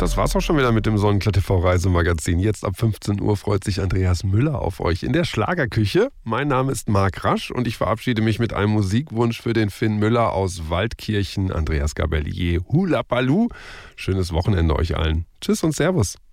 Das war's auch schon wieder mit dem Sonnenklar TV Reisemagazin. Jetzt ab 15 Uhr freut sich Andreas Müller auf euch in der Schlagerküche. Mein Name ist Marc Rasch und ich verabschiede mich mit einem Musikwunsch für den Finn Müller aus Waldkirchen, Andreas Gabellier. Hula Baloo. Schönes Wochenende euch allen. Tschüss und Servus.